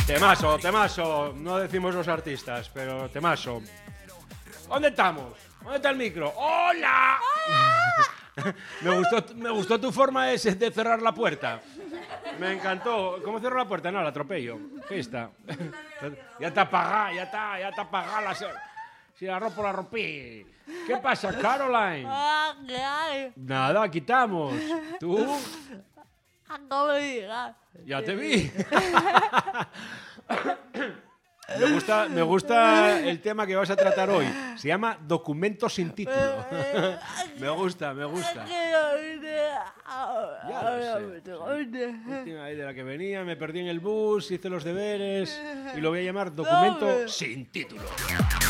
Temazo, temazo. No decimos los artistas, pero temazo. ¿Dónde estamos? ¿Dónde está el micro? ¡Hola! Me gustó tu forma de cerrar la puerta. Me encantó. ¿Cómo cierro la puerta? No, la atropello. Pista. Ya está apagada, ya está apagada. Si la ropo, la rompí. ¿Qué pasa, Caroline? ¿Qué hay? Nada, aquí estamos. ¿Tú? Acabo de llegar. Ya te vi. Me gusta el tema que vas a tratar hoy. Se llama Documento sin título. Me gusta. Ya lo sé. Última vez de la que venía, me perdí en el bus, hice los deberes y lo voy a llamar Documento sin título.